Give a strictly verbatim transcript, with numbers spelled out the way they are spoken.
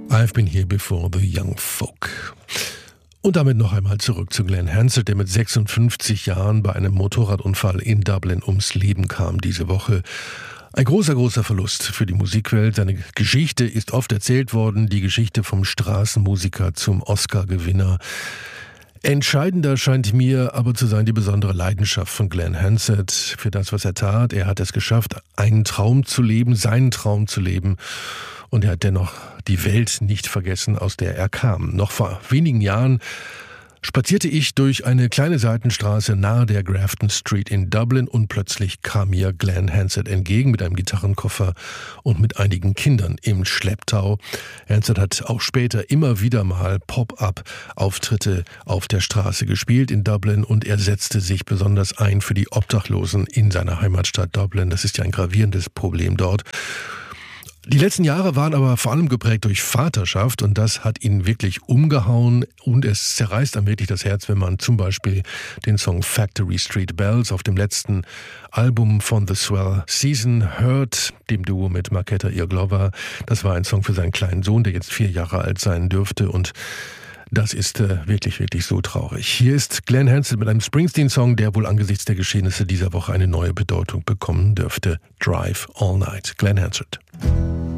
I've been here before the young folk. Und damit noch einmal zurück zu Glen Hansard, der mit sechsundfünfzig Jahren bei einem Motorradunfall in Dublin ums Leben kam diese Woche. Ein großer, großer Verlust für die Musikwelt. Seine Geschichte ist oft erzählt worden, die Geschichte vom Straßenmusiker zum Oscar-Gewinner. Entscheidender scheint mir aber zu sein die besondere Leidenschaft von Glen Hansard für das, was er tat. Er hat es geschafft, einen Traum zu leben, seinen Traum zu leben. Und er hat dennoch die Welt nicht vergessen, aus der er kam. Noch vor wenigen Jahren spazierte ich durch eine kleine Seitenstraße nahe der Grafton Street in Dublin und plötzlich kam mir Glen Hansard entgegen mit einem Gitarrenkoffer und mit einigen Kindern im Schlepptau. Hansard hat auch später immer wieder mal Pop-up-Auftritte auf der Straße gespielt in Dublin und er setzte sich besonders ein für die Obdachlosen in seiner Heimatstadt Dublin. Das ist ja ein gravierendes Problem dort. Die letzten Jahre waren aber vor allem geprägt durch Vaterschaft und das hat ihn wirklich umgehauen und es zerreißt einem wirklich das Herz, wenn man zum Beispiel den Song Factory Street Bells auf dem letzten Album von The Swell Season hört, dem Duo mit Markéta Irglová. Das war ein Song für seinen kleinen Sohn, der jetzt vier Jahre alt sein dürfte und das ist äh, wirklich, wirklich so traurig. Hier ist Glen Hansard mit einem Springsteen-Song, der wohl angesichts der Geschehnisse dieser Woche eine neue Bedeutung bekommen dürfte. Drive All Night. Glen Hansard.